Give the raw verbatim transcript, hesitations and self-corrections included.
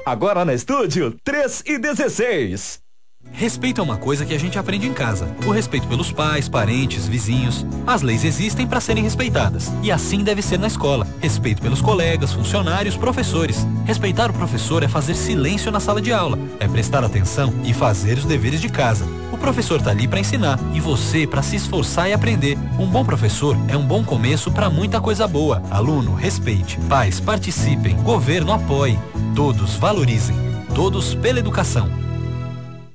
Agora na estúdio, três e dezesseis. Respeito é uma coisa que a gente aprende em casa. O respeito pelos pais, parentes, vizinhos. As leis existem para serem respeitadas. E assim deve ser na escola. Respeito pelos colegas, funcionários, professores. Respeitar o professor é fazer silêncio na sala de aula. É prestar atenção e fazer os deveres de casa. O professor tá ali para ensinar e você para se esforçar e aprender. Um bom professor é um bom começo para muita coisa boa. Aluno, respeite. Pais, participem. Governo, apoie. Todos valorizem. Todos pela educação.